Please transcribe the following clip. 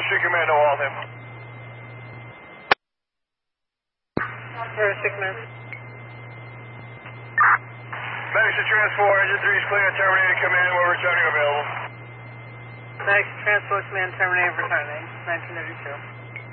Street Command to Waltham. River 6 minutes. Medics to transport, engine 3 is clear, terminated command, we're returning available. Medics to transport command terminated returning, 1992.